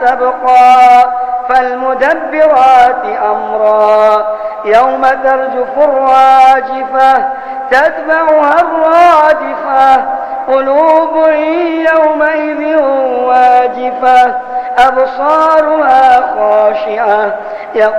سبقا فالمدبرات أمرا يوم ترجف الراجفة تتبعها الرادفة قلوب يومئذ واجفة أبصارها خاشعة